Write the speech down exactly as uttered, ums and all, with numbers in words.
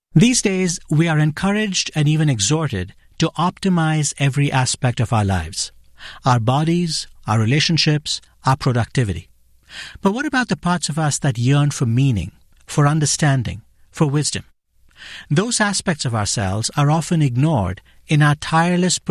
These days, we are encouraged and even exhorted to optimize every aspect of our lives, our bodies, our relationships, our productivity. But what about the parts of us that yearn for meaning, for understanding, for wisdom? Those aspects of ourselves are often ignored in our tireless